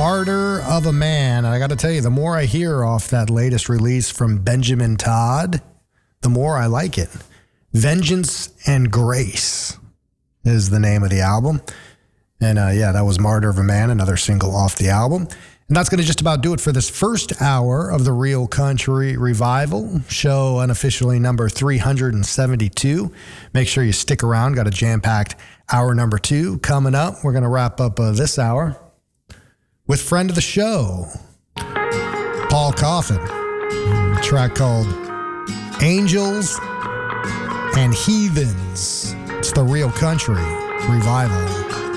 Martyr of a Man. And I got to tell you, the more I hear off that latest release from Benjamin Todd, the more I like it. Vengeance and Grace is the name of the album. And that was Martyr of a Man, another single off the album. And that's going to just about do it for this first hour of the Real Country Revival, show unofficially number 372. Make sure you stick around. Got a jam-packed hour number 2 coming up. We're going to wrap up this hour with friend of the show, Paul Coffin. A track called Angels and Heathens. It's the Real Country Revival.